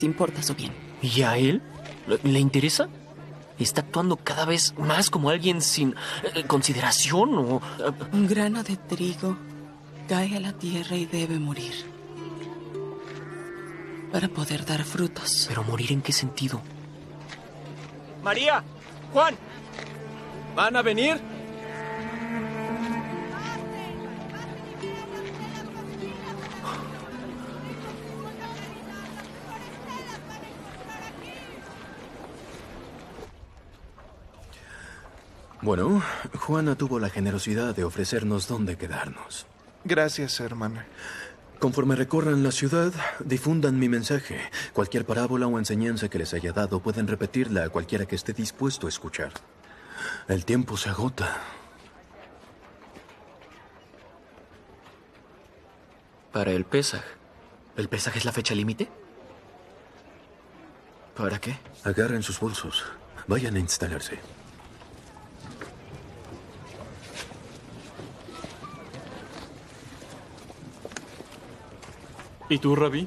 ¿Te importa su bien? ¿Y a él? ¿Le interesa? ¿Está actuando cada vez más como alguien sin consideración o...? Un grano de trigo cae a la tierra y debe morir para poder dar frutos. ¿Pero morir en qué sentido? María, Juan, ¿van a venir? Bueno, Juana tuvo la generosidad de ofrecernos dónde quedarnos. Gracias, hermana. Conforme recorran la ciudad, difundan mi mensaje. Cualquier parábola o enseñanza que les haya dado pueden repetirla a cualquiera que esté dispuesto a escuchar. El tiempo se agota. Para el Pesaj. ¿El Pesaj es la fecha límite? ¿Para qué? Agarren sus bolsos. Vayan a instalarse. ¿Y tú, Rabí?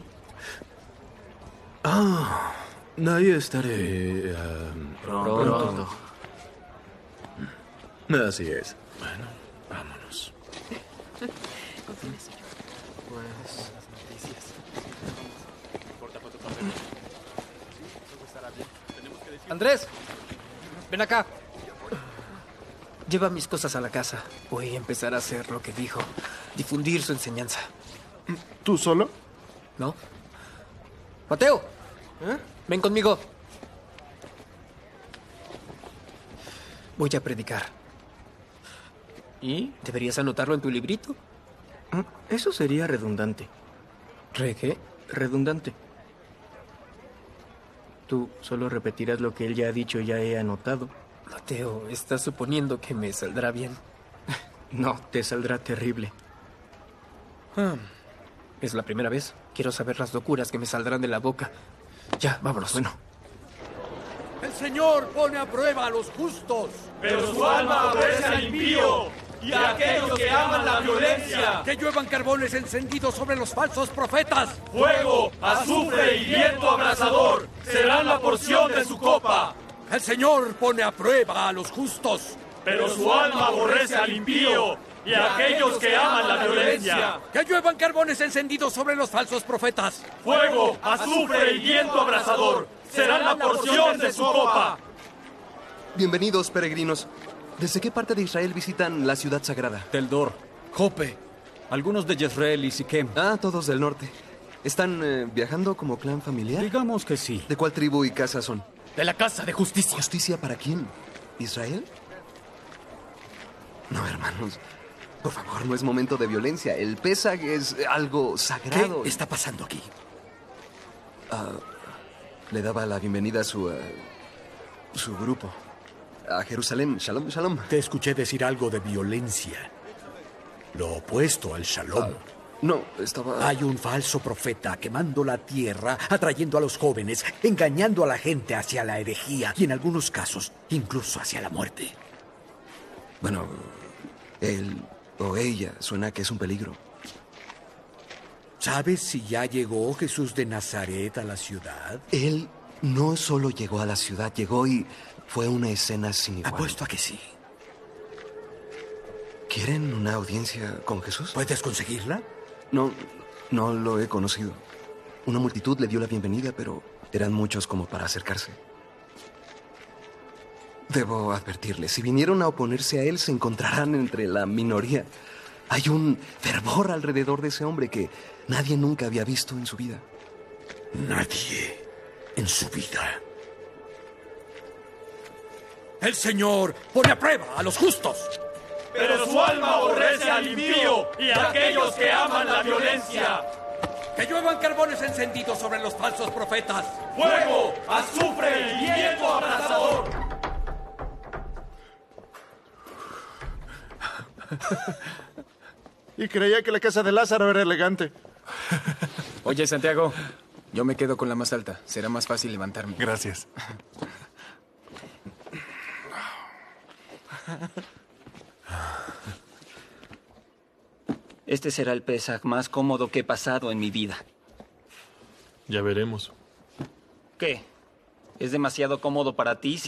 Ahí estaré. Pronto. Así es. Bueno, vámonos. Andrés, ven acá. Lleva mis cosas a la casa. Voy a empezar a hacer lo que dijo. Difundir su enseñanza. ¿Tú solo? ¿No? Mateo, ven conmigo. Voy a predicar. ¿Y? ¿Deberías anotarlo en tu librito? Eso sería redundante. ¿Qué? Redundante. Tú solo repetirás lo que él ya ha dicho y ya he anotado. Mateo, estás suponiendo que me saldrá bien. No, te saldrá terrible. Es la primera vez. Quiero saber las locuras que me saldrán de la boca. Ya, vámonos. Bueno. El Señor pone a prueba a los justos, pero su alma aborrece al impío y a aquellos que aman la violencia. Que lluevan carbones encendidos sobre los falsos profetas. Fuego, azufre y viento abrasador serán la porción de su copa. El Señor pone a prueba a los justos, pero su alma aborrece al impío y a aquellos que aman la violencia. Que lluevan carbones encendidos sobre los falsos profetas. Fuego, azufre y viento abrasador serán la porción de su copa. Bienvenidos, peregrinos. ¿Desde qué parte de Israel visitan la ciudad sagrada? Tel Dor, Jope, algunos de Jezreel y Siquem. Todos del norte. ¿Están viajando como clan familiar? Digamos que sí. ¿De cuál tribu y casa son? De la casa de justicia. ¿Justicia para quién? ¿Israel? No, hermanos. Por favor, no es momento de violencia. El Pesaj es algo sagrado. ¿Qué está pasando aquí? Le daba la bienvenida a su grupo. A Jerusalén. Shalom, shalom. Te escuché decir algo de violencia. Lo opuesto al shalom. No, estaba... Hay un falso profeta quemando la tierra, atrayendo a los jóvenes, engañando a la gente hacia la herejía y en algunos casos, incluso hacia la muerte. Bueno, él o ella suena que es un peligro. ¿Sabes si ya llegó Jesús de Nazaret a la ciudad? Él no solo llegó a la ciudad, llegó y fue una escena sin igual. Apuesto a que sí. ¿Quieren una audiencia con Jesús? ¿Puedes conseguirla? No lo he conocido. Una multitud le dio la bienvenida, pero eran muchos como para acercarse. Debo advertirles, si vinieron a oponerse a él, se encontrarán entre la minoría. Hay un fervor alrededor de ese hombre que nadie nunca había visto en su vida. Nadie en su vida. El Señor pone a prueba a los justos, pero su alma aborrece al impío y a aquellos que aman la violencia. Que lluevan carbones encendidos sobre los falsos profetas. Fuego, azufre y viento abrasador. Y creía que la casa de Lázaro era elegante. Oye, Santiago, yo me quedo con la más alta. Será más fácil levantarme. Gracias. Este será el Pesaj más cómodo que he pasado en mi vida. Ya veremos. ¿Qué? ¿Es demasiado cómodo para ti